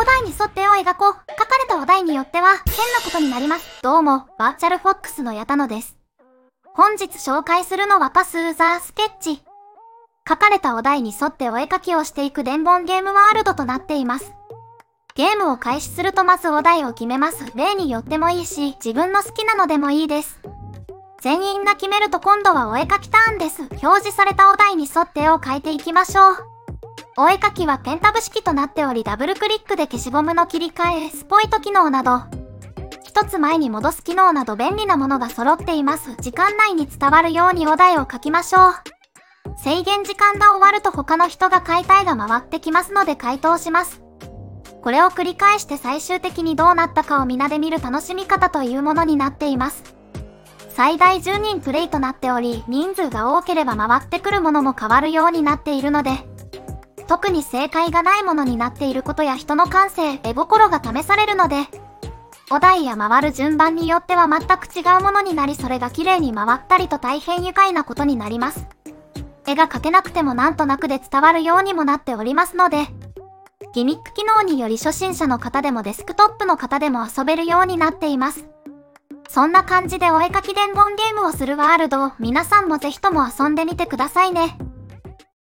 題に沿って絵を描こう。書かれたお題によっては変なことになります。どうも、バーチャルフォックスの矢田野です。本日紹介するのはパス・ザ・スケッチ。書かれたお題に沿ってお絵描きをしていく伝言ゲームワールドとなっています。ゲームを開始するとまずお題を決めます。例によってもいいし、自分の好きなのでもいいです。全員が決めると今度はお絵描きターンです。表示されたお題に沿って絵を描いていきましょう。お絵描きはペンタブ式となっており、ダブルクリックで消しゴムの切り替え、スポイト機能など、一つ前に戻す機能など便利なものが揃っています。時間内に伝わるようにお題を書きましょう。制限時間が終わると他の人が書いた絵が回ってきますので回答します。これを繰り返して最終的にどうなったかを皆で見る楽しみ方というものになっています。最大10人プレイとなっており、人数が多ければ回ってくるものも変わるようになっているので、特に正解がないものになっていることや人の感性、絵心が試されるので、お題や回る順番によっては全く違うものになり、それが綺麗に回ったりと大変愉快なことになります。絵が描けなくてもなんとなくで伝わるようにもなっておりますので、ギミック機能により初心者の方でもデスクトップの方でも遊べるようになっています。そんな感じでお絵描き伝言ゲームをするワールドを皆さんもぜひとも遊んでみてくださいね。